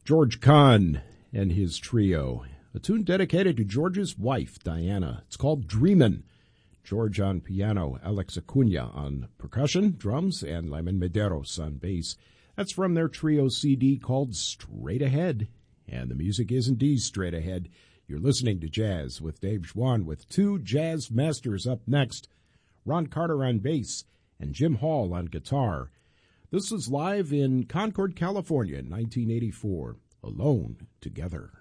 George Kahn and his trio. A tune dedicated to George's wife, Diana. It's called Dreamin'. George on piano, Alex Acuna on percussion, drums, and Lyman Medeiros on bass. That's from their trio CD called Straight Ahead. And the music is indeed straight ahead. You're listening to Jazz with Dave Schwann with two jazz masters up next. Ron Carter on bass and Jim Hall on guitar. This is live in Concord, California in 1984. Alone Together.